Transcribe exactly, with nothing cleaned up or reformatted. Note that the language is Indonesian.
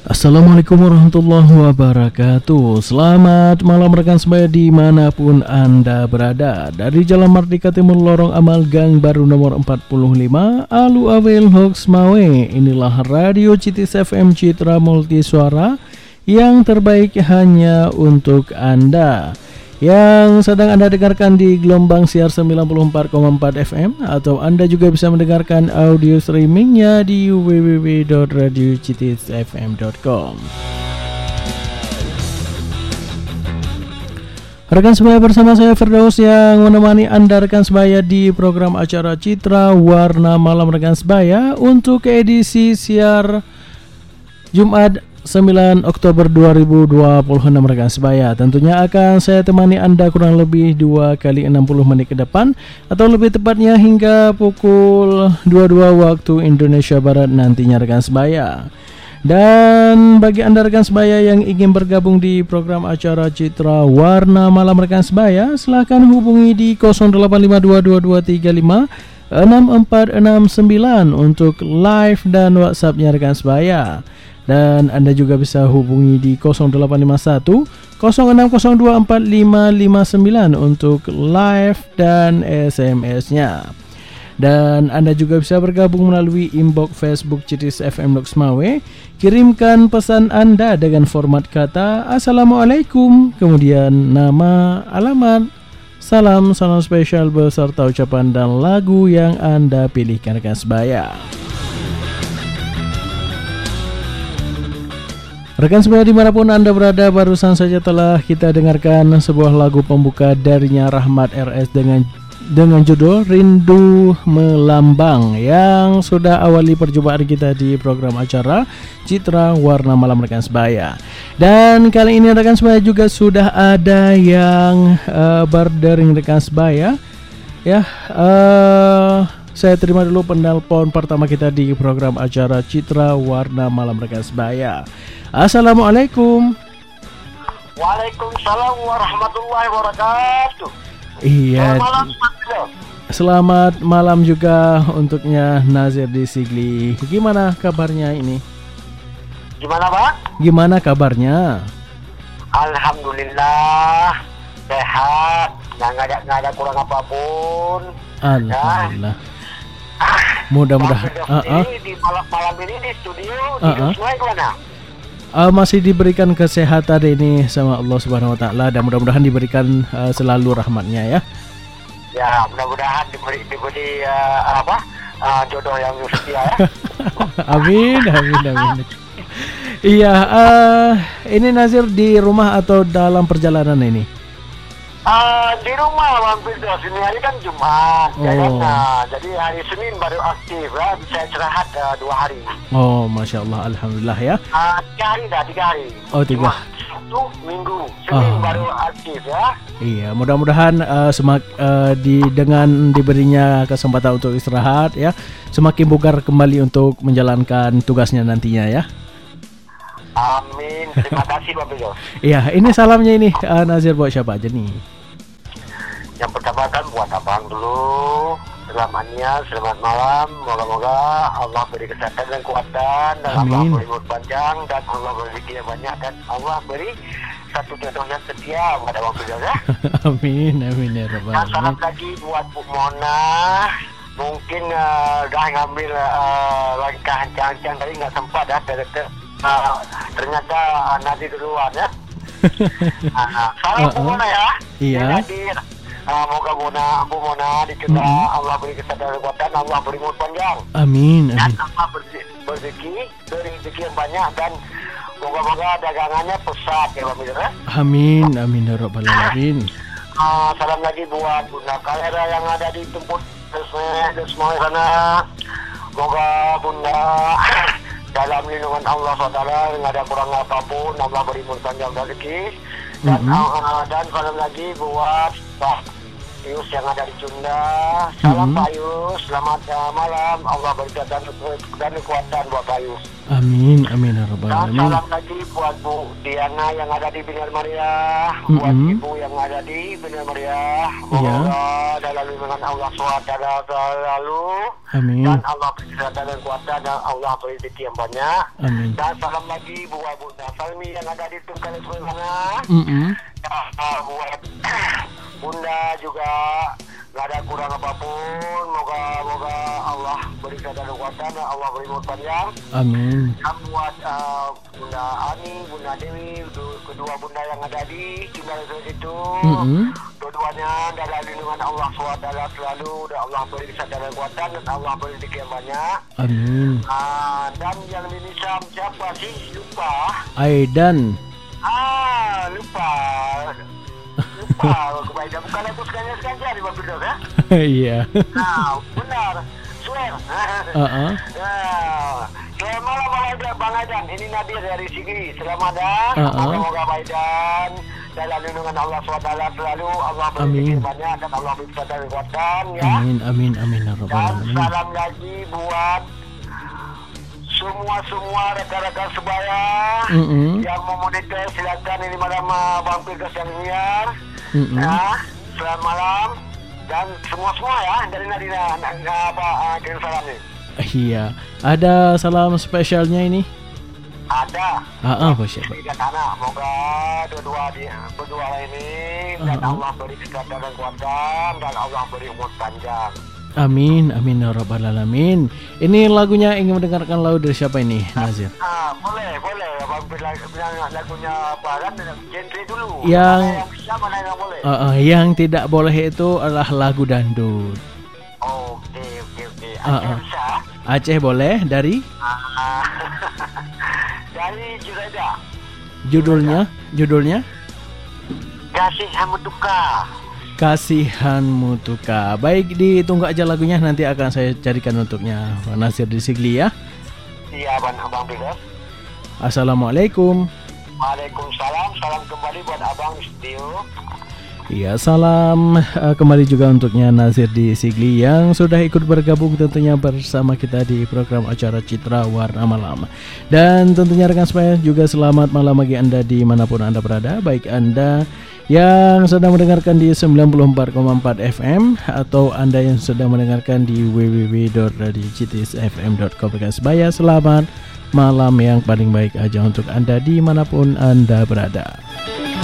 Assalamualaikum warahmatullahi wabarakatuh. Selamat malam rekan sebaya dimanapun Anda berada. Dari Jalan Merdeka Timur Lorong Amal Gang Baru nomor empat puluh lima Alu Awel Hoks Mawe. Inilah Radio Citis F M Citra Multisuara yang terbaik hanya untuk Anda, yang sedang Anda dengarkan di gelombang siar sembilan puluh empat koma empat F M, atau Anda juga bisa mendengarkan audio streamingnya di w w w dot radio citis f m dot com. Rekan sebaya, bersama saya Firdaus yang menemani Anda rekan sebaya di program acara Citra Warna Malam Rekan Sebaya untuk edisi siar Jumat sembilan Oktober dua ribu dua puluh enam rekan sebaya. Tentunya akan saya temani Anda kurang lebih dua kali enam puluh menit ke depan, atau lebih tepatnya hingga pukul dua puluh dua waktu Indonesia Barat nantinya rekan sebaya. Dan bagi Anda rekan sebaya yang ingin bergabung di program acara Citra Warna Malam Rekan Sebaya, silakan hubungi di nol delapan lima dua dua dua tiga lima enam empat enam sembilan untuk live dan WhatsApp-nya rekan sebaya. Dan Anda juga bisa hubungi di nol delapan lima satu nol enam nol dua empat lima lima sembilan untuk live dan S M S-nya. Dan Anda juga bisa bergabung melalui inbox Facebook Citis F M Hoks Mawe. Kirimkan pesan Anda dengan format kata Assalamualaikum, kemudian nama, alamat, salam, salam spesial beserta ucapan dan lagu yang Anda pilihkan rekan sebaya. Rekan sebaya dimanapun Anda berada, barusan saja telah kita dengarkan sebuah lagu pembuka darinya Rahmat R S dengan dengan judul Rindu Melambang, yang sudah awali perjumpaan kita di program acara Citra Warna Malam Rekan Sebaya. Dan kali ini rekan sebaya juga sudah ada yang uh, berdering rekan sebaya. Ya, uh, saya terima dulu penelpon pertama kita di program acara Citra Warna Malam Rekan Sebaya. Assalamualaikum. Waalaikumsalam warahmatullahi wabarakatuh. Iya. Selamat malam. Selamat malam juga untuknya Nazir di Sigli. Gimana kabarnya ini? Gimana Pak? Gimana kabarnya? Alhamdulillah sehat, nggak ada nggak ada kurang apapun. Alhamdulillah. Ya. Mudah-mudahan. Uh, uh. Di malam malam ini di studio uh, di uh. semua gimana? Uh, masih diberikan kesehatan ini sama Allah Subhanahu Wa Taala, dan mudah-mudahan diberikan uh, selalu rahmatnya ya. Ya, mudah-mudahan diberi diberi uh, apa uh, jodoh yang setia ya. Amin, amin, amin. Iya, uh, ini Nazir di rumah atau dalam perjalanan ini? Uh, di rumah mampir dos, ini hari kan Jumat, oh. ya kan? Nah, jadi hari Senin baru aktif ya, bisa istirahat uh, dua hari. Oh, masya Allah, alhamdulillah ya. Uh, tiga hari dah, tiga hari. Oh, tiga. Jumat, Sabtu, Minggu, Senin oh. baru aktif ya. Iya, mudah-mudahan uh, semak uh, di dengan diberinya kesempatan untuk istirahat ya, semakin bugar kembali untuk menjalankan tugasnya nantinya ya. Amin, terima kasih Pak Bejo. Iya, ini salamnya ini uh, Nazir buat siapa aja nih? Yang pertama kan buat abang dulu, selamatnya, selamat malam. Moga-moga Allah beri kesehatan dan kekuatan, dan Amin. Allah beri umur panjang, dan Allah beri rezeki yang banyak, dan Allah beri satu jodoh yang setia pada abang Bejo ya. Amin, amin ya rabbal Dan salam alamin. lagi buat Bu Mona. Mungkin uh, dah ngambil uh, langkah hancang-hancang tadi nggak sempat dah, ter- Uh, ternyata uh, Nadir duluan ya. uh, salam uh-uh. Bu Mona ya. Iya. Nadir. Uh, moga Mona, Bu Mona di kita mm-hmm. Allah beri kesehatan dan kekuatan, Allah beri umur panjang. Amin. Dan amin. Allah berzeki, beri rezeki yang banyak, dan moga-moga dagangannya pesat ya Pak Mir. Amin, amin ya rabbal alamin. Uh, salam lagi buat Bunda Kalera yang ada di tempat semua sana. Moga Bunda dalam lindungan Allah subhanahu wa taala, nggak ada kurang apapun, Allah beri umur panjang rezeki. Dan mm-hmm. uh, dan salam lagi buat Pak Yus yang ada di Sunda. Salam Mm-mm. Pak Yus, selamat uh, malam. Allah berikan dan, dan kekuatan buat Pak Yus. Amin, amin ya rabbal Dan alamin. salam lagi buat Bu Diana yang ada di Biner Meriah, buat Mm-mm. Ibu yang ada di Biner Meriah. Iya. Semoga dalam lindungan Allah subhanahu wa taala selalu. Amin, Dan Allah beri kesehatan dan kekuatan dan Allah beri rezeki yang banyak. amin. Dan salam lagi buat Bunda Salmi yang ada di Tungkal sana. Mm-mm. Uh, buat Bunda juga nggak ada kurang apapun. Moga moga Allah beri kesehatan dan kekuatan dan Allah beri umur panjang. Amin. Dan buat uh, Bunda Ani, Bunda Dewi, du- kedua bunda yang ada di Tungkal itu. Mm-mm. Dua-duanya dalam lindungan Allah subhanahu wa taala selalu. Dan Allah beri kesehatan dan kekuatan dan Allah beri rezeki yang banyak. Amin. Ah, dan yang dinisam siapa sih? Lupa. Aidan. Ah, lupa. Lupa. Kebaiknya bukan aku sekali-sekali di Bang Firdaus ya. Iya. Nah, benar. Swear. Uh-uh. Nah, selamat malam Bang Aidan. Bang Aidan. Ini Nadir dari Sigi. Selamat dah. Uh-uh. Semoga Bang Aidan dalam lindungan Allah subhanahu wa taala selalu. Allah beri Amin. rezeki banyak dan Allah beri kesehatan dan kekuatan ya. Amin, amin, amin ya rabbal Dan alamin. salam lagi buat semua-semua rekan-rekan sebaya Mm-mm. yang mau monitor, silakan ini malam uh, Bang Firdaus yang nyiar. Mm-mm. Ya, selamat malam dan semua-semua ya dari Nadina na, apa uh, kirim salam nih. Iya. Ada salam spesialnya ini? Ada. Ah, ah, Bos ya, Pak. Dan anak, moga dua-dua di berdua ini dan Uh-huh. Allah beri kesehatan dan kekuatan dan Allah beri umur panjang. Amin, amin ya rabbal alamin. Ini lagunya ingin mendengarkan lagu dari siapa ini, Nazir? Ah, boleh, boleh. Abang bilang bilang lagunya apa kan? Genre dulu. Yang- Mana yang bisa, mana yang boleh. Uh, uh, yang tidak boleh itu adalah lagu dangdut. Oke, oke, oke. Ah, Aceh ah. bisa. Aceh boleh dari Ah, dari Juraida. judulnya, judulnya Kasih Hamutuka. Kasihanmu Tuka. Baik, ditunggu aja lagunya, nanti akan saya carikan untuknya Pak Nasir di Sigli ya. Iya, Abang Abang Firdaus. Assalamualaikum. Waalaikumsalam. Salam kembali buat Abang di studio. Iya, salam uh, kembali juga untuknya Nazir di Sigli yang sudah ikut bergabung tentunya bersama kita di program acara Citra Warna Malam. Dan tentunya rekan semua juga selamat malam bagi Anda dimanapun Anda berada, baik Anda yang sedang mendengarkan di sembilan puluh empat koma empat F M atau Anda yang sedang mendengarkan di w w w dot radio c t s f m dot com. Sebaya selamat malam yang paling baik aja untuk Anda dimanapun Anda berada.